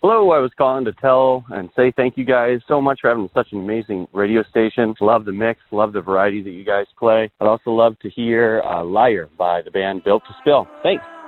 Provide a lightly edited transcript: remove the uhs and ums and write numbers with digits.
Hello, I was calling to tell and say thank you guys so much for having such an amazing radio station. Love the mix, love the variety that you guys play. I'd also love to hear Liar by the band Built to Spill. Thanks.